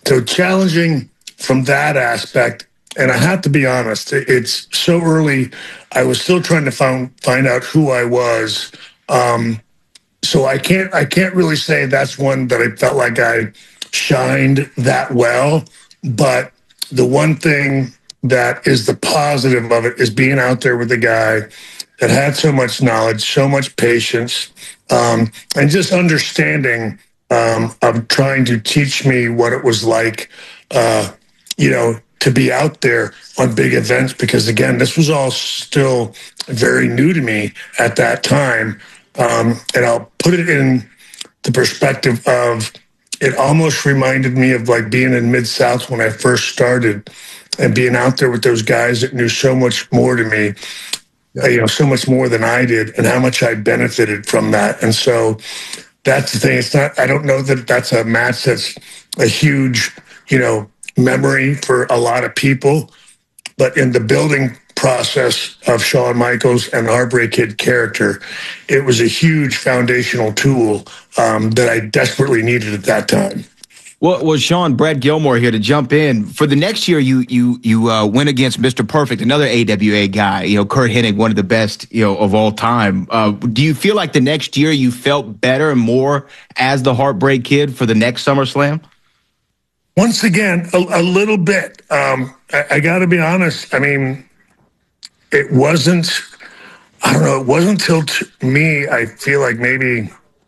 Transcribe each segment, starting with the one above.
So challenging from that aspect. And I have to be honest, it's so early. I was still trying to find out who I was. So I can't really say that's one that I felt like I shined that well. But the one thing that is the positive of it is being out there with a guy that had so much knowledge, so much patience, and just understanding of trying to teach me what it was like, to be out there on big events. Because again, this was all still very new to me at that time. And I'll put it in the perspective of, it almost reminded me of like being in Mid-South when I first started and being out there with those guys that knew so much more to me, so much more than I did, and how much I benefited from that. And so that's the thing. It's not, I don't know that that's a match that's a huge, memory for a lot of people, but in the building process of Shawn Michaels and the Heartbreak Kid character, it was a huge foundational tool that I desperately needed at that time. Well, Sean, Brad Gilmore here to jump in. For the next year, you went against Mr. Perfect, another AWA guy, Curt Hennig, one of the best, of all time. Do you feel like the next year you felt better and more as the Heartbreak Kid for the next SummerSlam? Once again, a little bit. I got to be honest. I mean, it wasn't until me, I feel like maybe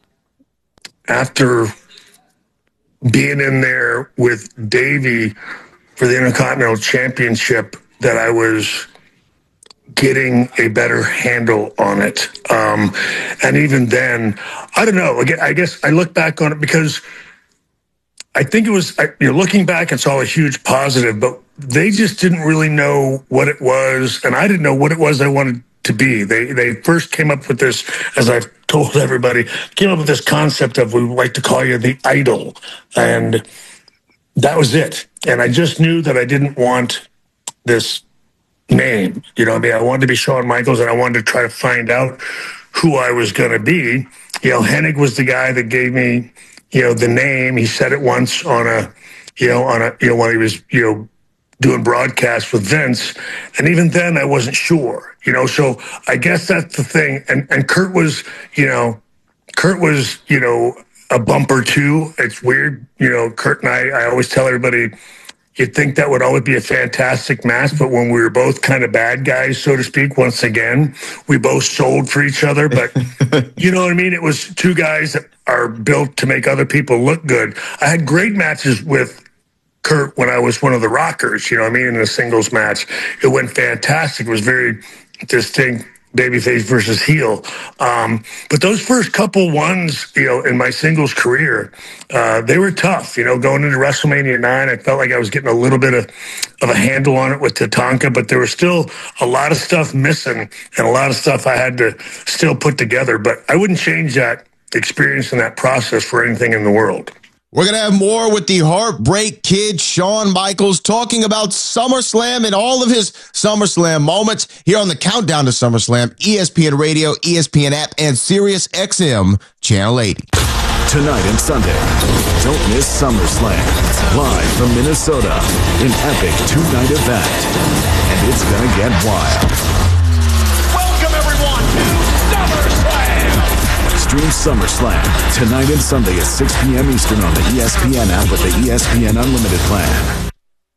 after being in there with Davey for the Intercontinental Championship that I was getting a better handle on it. And even then, I don't know. Again, I guess I look back on it because I think it was, looking back, it's all a huge positive, but they just didn't really know what it was. And I didn't know what it was I wanted to be. They first came up with this, as I've told everybody, came up with this concept of, we would like to call you the Idol. And that was it. And I just knew that I didn't want this name. I wanted to be Shawn Michaels, and I wanted to try to find out who I was going to be. Hennig was the guy that gave me, the name. He said it once when he was, doing broadcasts with Vince. And even then I wasn't sure, so I guess that's the thing. And Kurt was, a bumper too. It's weird. Kurt and I always tell everybody, you'd think that would always be a fantastic match, but when we were both kind of bad guys, so to speak, once again, we both sold for each other. But you know what I mean? It was two guys that are built to make other people look good. I had great matches with Kurt when I was one of the Rockers, in a singles match. It went fantastic. It was very distinct, babyface versus heel. But those first couple ones, in my singles career, they were tough. Going into WrestleMania 9, I felt like I was getting a little bit of a handle on it with Tatanka, but there was still a lot of stuff missing and a lot of stuff I had to still put together. But I wouldn't change that experience and that process for anything in the world. We're going to have more with the Heartbreak Kid, Shawn Michaels, talking about SummerSlam and all of his SummerSlam moments here on the Countdown to SummerSlam, ESPN Radio, ESPN app, and Sirius XM Channel 80. Tonight and Sunday, don't miss SummerSlam. Live from Minnesota, an epic two-night event. And it's going to get wild. Welcome, everyone, to SummerSlam! Stream SummerSlam tonight and Sunday at 6 p.m. Eastern on the ESPN app with the ESPN Unlimited plan.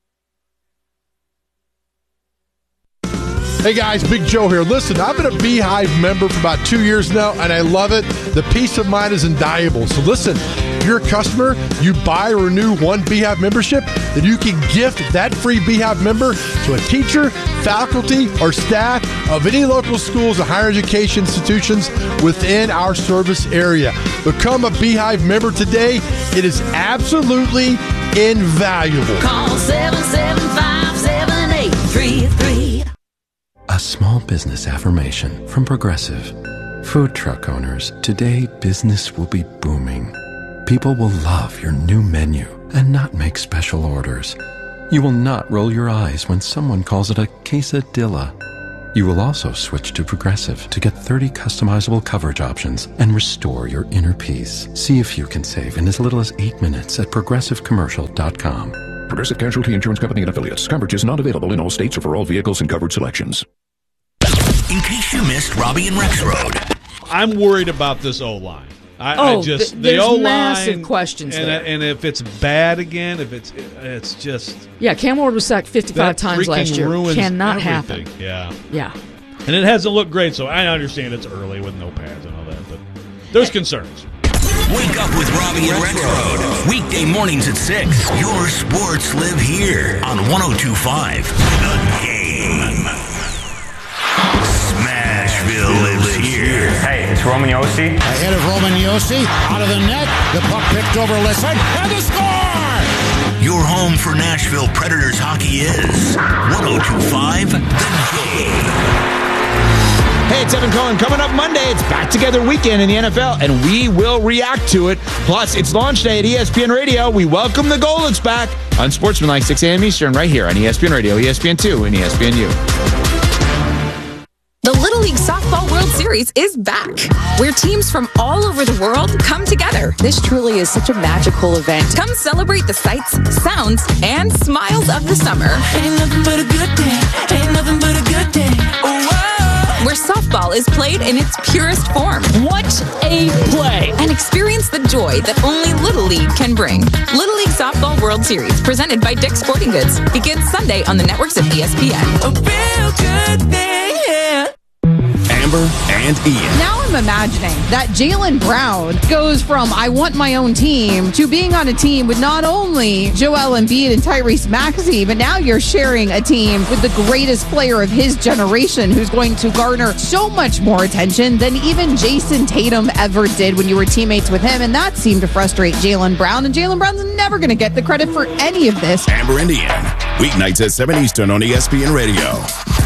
Hey guys, Big Joe here. Listen, I've been a Beehive member for about 2 years now, and I love it. The peace of mind is invaluable. So listen, if you're a customer, you buy or renew one Beehive membership, then you can gift that free Beehive member to a teacher, faculty, or staff of any local schools or higher education institutions within our service area. Become a Beehive member today. It is absolutely invaluable. Call 775-7833. A small business affirmation from Progressive. Food truck owners, today business will be booming. People will love your new menu and not make special orders. You will not roll your eyes when someone calls it a quesadilla. You will also switch to Progressive to get 30 customizable coverage options and restore your inner peace. See if you can save in as little as 8 minutes at progressivecommercial.com. Progressive Casualty Insurance Company and Affiliates. Coverage is not available in all states or for all vehicles and covered selections. In case you missed Robbie and Rex Road. I'm worried about this O-line. There's the O-line, massive questions there. And if it's bad again, if it's just... Yeah, Cam Ward was sacked 55 times last year. Cannot everything. happen. Yeah. And it hasn't looked great, so I understand it's early with no pads and all that, but there's concerns. Wake up with Robbie and Rex Road. Weekday mornings at 6. Your sports live here on 102.5 The Game. Smashville lives here. Hey, it's Roman Yossi. Ahead of Roman Yossi, out of the net, the puck picked over Lisson, and the score! Your home for Nashville Predators hockey is 102.5 The Game. Hey, it's Evan Cohen. Coming up Monday, it's Back Together Weekend in the NFL, and we will react to it. Plus, it's launch day at ESPN Radio. We welcome the Golix back on Sportsmanlike 6 a.m. Eastern right here on ESPN Radio, ESPN2, and ESPNU. The Little League Softball World Series is back, where teams from all over the world come together. This truly is such a magical event. Come celebrate the sights, sounds, and smiles of the summer. Ain't nothing but a good day. Ain't nothing but a good day. Oh, wow. Where softball is played in its purest form. What a play! And experience the joy that only Little League can bring. Little League Softball World Series, presented by Dick's Sporting Goods, begins Sunday on the networks of ESPN. A real good thing, yeah. Amber and Ian. Now I'm imagining that Jaylen Brown goes from I want my own team to being on a team with not only Joel Embiid and Tyrese Maxey, but now you're sharing a team with the greatest player of his generation who's going to garner so much more attention than even Jason Tatum ever did when you were teammates with him. And that seemed to frustrate Jaylen Brown. And Jaylen Brown's never going to get the credit for any of this. Amber and Ian. Weeknights at 7 Eastern on ESPN Radio.